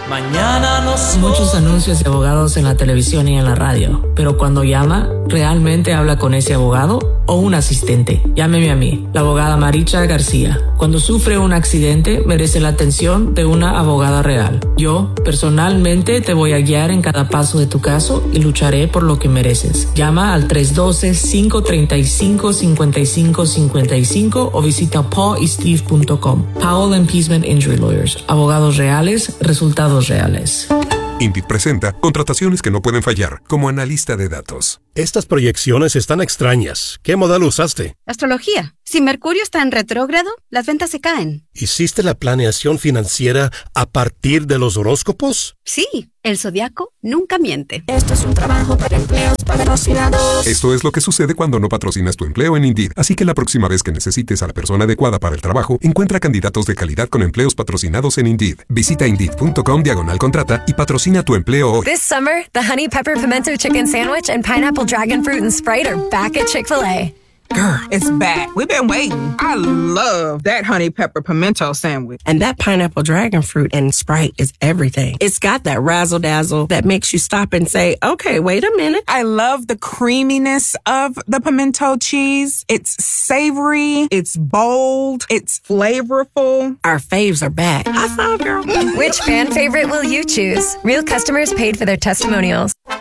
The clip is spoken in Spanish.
Mañana no soy. Muchos anuncios de abogados en la televisión y en la radio, pero cuando llama, ¿realmente habla con ese abogado o un asistente? Llámeme a mí, la abogada Maricha García. Cuando sufre un accidente, merece la atención de una abogada real. Yo, personalmente, te voy a guiar en cada paso de tu caso y lucharé por lo que mereces. Llama al 312-535-5555 o visita paulandsteve.com. Powell and Peasman Injury Lawyers. Abogados reales, resultados reales. Indeed presenta contrataciones que no pueden fallar, como analista de datos. Estas proyecciones están extrañas. ¿Qué modelo usaste? Astrología. Si Mercurio está en retrógrado, las ventas se caen. ¿Hiciste la planeación financiera a partir de los horóscopos? Sí, el zodiaco nunca miente. Esto es un trabajo para empleos patrocinados. Esto es lo que sucede cuando no patrocinas tu empleo en Indeed. Así que la próxima vez que necesites a la persona adecuada para el trabajo, encuentra candidatos de calidad con empleos patrocinados en Indeed. Visita Indeed.com/contrata y patrocina tu empleo hoy. This summer, the Honey Pepper Pimento Chicken Sandwich and Pineapple Dragon Fruit and Sprite are back at Chick-fil-A. Girl, it's back. We've been waiting. I love that honey pepper pimento sandwich. And that pineapple dragon fruit and Sprite is everything. It's got that razzle dazzle that makes you stop and say, okay, wait a minute. I love the creaminess of the pimento cheese. It's savory. It's bold. It's flavorful. Our faves are back. High five, girl. Which fan favorite will you choose? Real customers paid for their testimonials.